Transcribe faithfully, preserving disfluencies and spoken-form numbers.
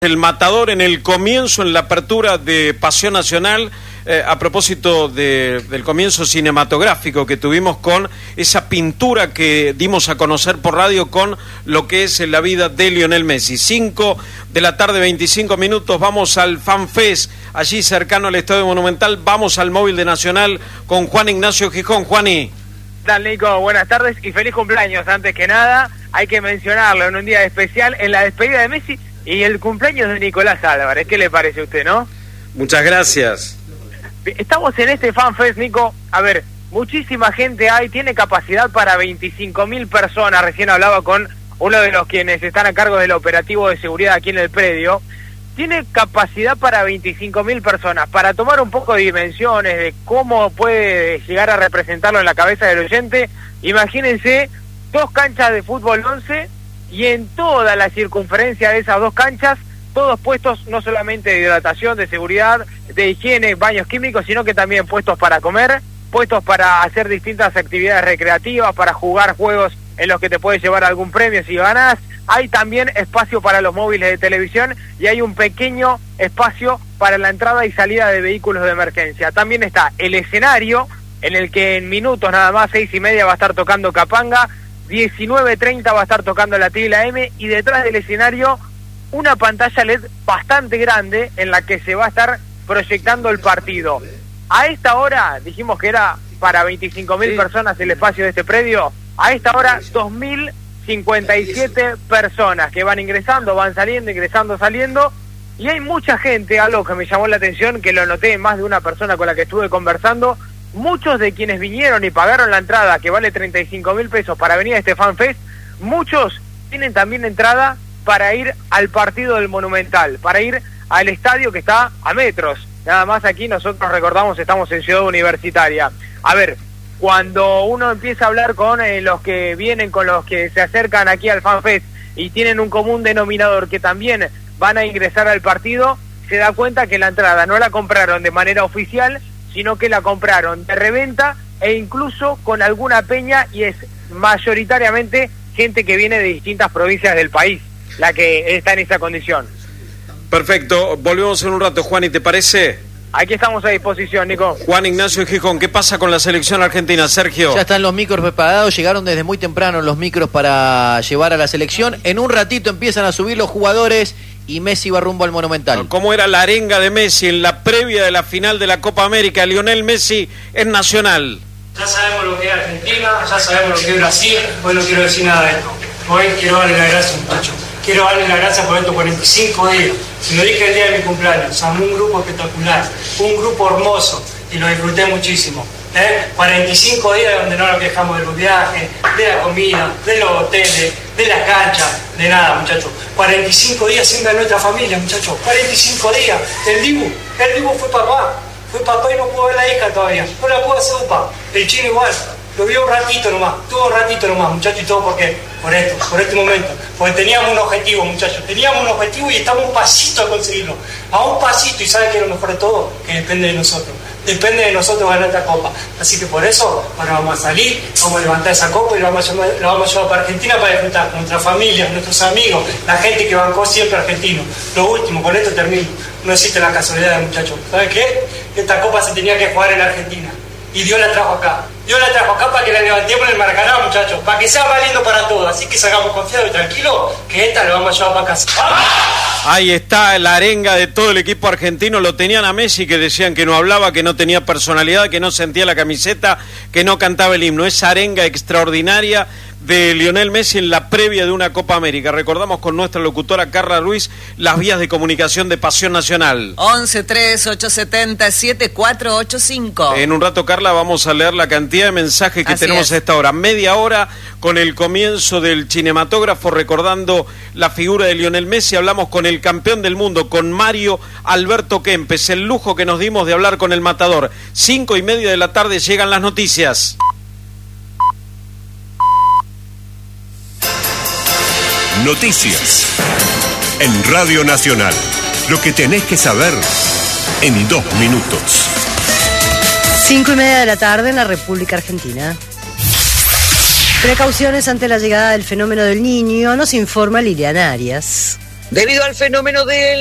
El Matador en el comienzo, en la apertura de Pasión Nacional, eh, a propósito de, del comienzo cinematográfico que tuvimos con esa pintura que dimos a conocer por radio con lo que es la vida de Lionel Messi. cinco de la tarde, veinticinco minutos, vamos al FanFest, allí cercano al Estadio Monumental, vamos al móvil de Nacional con Juan Ignacio Gijón. Juani. ¿Qué tal, Nico? Buenas tardes y feliz cumpleaños. Antes que nada, hay que mencionarlo en un día especial, en la despedida de Messi y el cumpleaños de Nicolás Álvarez. ¿Qué le parece a usted, no? Muchas gracias. Estamos en este FanFest, Nico. A ver, muchísima gente hay, tiene capacidad para veinticinco mil personas. Recién hablaba con uno de los quienes están a cargo del operativo de seguridad aquí en el predio. Tiene capacidad para veinticinco mil personas. Para tomar un poco de dimensiones de cómo puede llegar a representarlo en la cabeza del oyente, imagínense dos canchas de fútbol once y en toda la circunferencia de esas dos canchas, todos puestos no solamente de hidratación, de seguridad, de higiene, baños químicos, sino que también puestos para comer, puestos para hacer distintas actividades recreativas, para jugar juegos en los que te puedes llevar algún premio si ganás. Hay también espacio para los móviles de televisión y hay un pequeño espacio para la entrada y salida de vehículos de emergencia. También está el escenario, en el que en minutos nada más, seis y media, va a estar tocando Capanga, diecinueve treinta va a estar tocando la T y la M, y detrás del escenario una pantalla L E D bastante grande en la que se va a estar proyectando el partido. A esta hora, dijimos que era para veinticinco mil sí. personas el espacio de este predio, a esta hora dos mil cincuenta y siete personas que van ingresando, van saliendo, ingresando, saliendo, y hay mucha gente, algo que me llamó la atención, que lo noté en más de una persona con la que estuve conversando. Muchos de quienes vinieron y pagaron la entrada, que vale treinta y cinco mil pesos para venir a este FanFest, muchos tienen también entrada para ir al partido del Monumental, para ir al estadio que está a metros. Nada más aquí nosotros recordamos, estamos en Ciudad Universitaria. A ver, cuando uno empieza a hablar con eh, los que vienen, con los que se acercan aquí al FanFest y tienen un común denominador que también van a ingresar al partido, se da cuenta que la entrada no la compraron de manera oficial, sino que la compraron de reventa e incluso con alguna peña, y es mayoritariamente gente que viene de distintas provincias del país la que está en esa condición. Perfecto, volvemos en un rato, Juan, ¿y te parece? Aquí estamos a disposición, Nico. Juan Ignacio Gijón, ¿qué pasa con la selección argentina, Sergio? Ya están los micros preparados, llegaron desde muy temprano los micros para llevar a la selección. En un ratito empiezan a subir los jugadores y Messi va rumbo al Monumental. ¿Cómo era la arenga de Messi en la previa de la final de la Copa América? Lionel Messi es Nacional. Ya sabemos lo que es Argentina, ya sabemos lo que es Brasil, hoy no quiero decir nada de esto. Hoy quiero darle las gracias, muchachos. Quiero darle las gracias por estos cuarenta y cinco días. Se lo dije el día de mi cumpleaños, armé un grupo espectacular, un grupo hermoso y lo disfruté muchísimo. ¿Eh? cuarenta y cinco días donde no nos quejamos de los viajes, de la comida, de los hoteles, de las canchas, de nada, muchachos. cuarenta y cinco días siendo de nuestra familia, muchachos. cuarenta y cinco días. El Dibu, el Dibu fue papá. Fue papá y no pudo ver la hija todavía. No la pudo hacer papá. El Chino igual. Lo vio un ratito nomás. Tuvo un ratito nomás, muchachos. Y todo porque, por esto, por este momento. Porque teníamos un objetivo, muchachos. Teníamos un objetivo y estamos un pasito a conseguirlo. A un pasito. Y ¿sabe qué es lo mejor de todo? Que depende de nosotros. Depende de nosotros ganar esta copa. Así que por eso, ahora vamos a salir, vamos a levantar esa copa y la vamos a llevar, la vamos a llevar para Argentina para disfrutar con nuestra familia, nuestros amigos, la gente que bancó siempre argentino. Lo último, con esto termino. No existe la casualidad, muchachos. ¿Saben qué? Esta copa se tenía que jugar en Argentina. Y Dios la trajo acá. Dios la trajo acá para que la levantemos en el Maracaná, muchachos. Para que sea más lindo para todos. Así que salgamos confiados y tranquilos que esta la vamos a llevar para casa. Ahí está la arenga de todo el equipo argentino. Lo tenían a Messi, que decían que no hablaba, que no tenía personalidad, que no sentía la camiseta, que no cantaba el himno. Esa arenga extraordinaria de Lionel Messi en la previa de una Copa América. Recordamos con nuestra locutora Carla Ruiz las vías de comunicación de Pasión Nacional. once tres ocho siete cero siete cuatro ocho cinco. En un rato, Carla, vamos a leer la cantidad de mensajes que Así tenemos es. a esta hora. Media hora con el comienzo del cinematógrafo, recordando la figura de Lionel Messi. Hablamos con el campeón del mundo, con Mario Alberto Kempes. El lujo que nos dimos de hablar con el Matador. Cinco y media de la tarde llegan las noticias. Noticias en Radio Nacional. Lo que tenés que saber en dos minutos. Cinco y media de la tarde en la República Argentina. Precauciones ante la llegada del fenómeno del Niño, nos informa Liliana Arias. Debido al fenómeno del